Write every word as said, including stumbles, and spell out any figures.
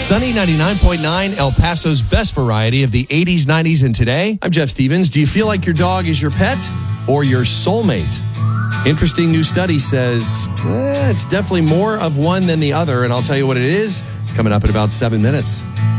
Sunny ninety-nine point nine, El Paso's best variety of the eighties, nineties, and today. I'm Jeff Stevens. Do you feel like your dog is your pet or your soulmate? Interesting new study says eh, it's definitely more of one than the other, and I'll tell you what it is coming up in about seven minutes.